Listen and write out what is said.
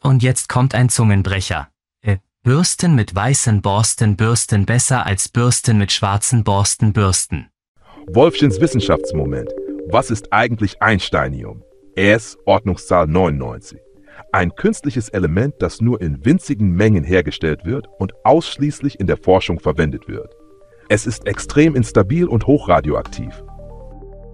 Und jetzt kommt ein Zungenbrecher. Bürsten mit weißen Borsten bürsten besser als Bürsten mit schwarzen Borsten bürsten. Wolfchens Wissenschaftsmoment. Was ist eigentlich Einsteinium? Es, Ordnungszahl 99. Ein künstliches Element, das nur in winzigen Mengen hergestellt wird und ausschließlich in der Forschung verwendet wird. Es ist extrem instabil und hochradioaktiv.